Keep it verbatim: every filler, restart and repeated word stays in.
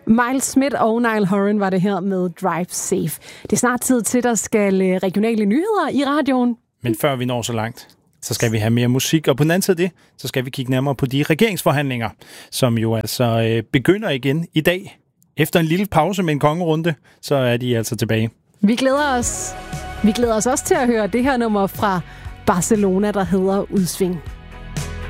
Miles Smith og Niall Horan var det her med Drive Safe. Det er snart tid til, der skal regionale nyheder i radioen. Men før vi når så langt, så skal vi have mere musik. Og på den anden side af det, så skal vi kigge nærmere på de regeringsforhandlinger, som jo altså øh, begynder igen i dag. Efter en lille pause med en kongerunde, så er de altså tilbage. Vi glæder os. Vi glæder os også til at høre det her nummer fra Barcelona, der hedder Udsving.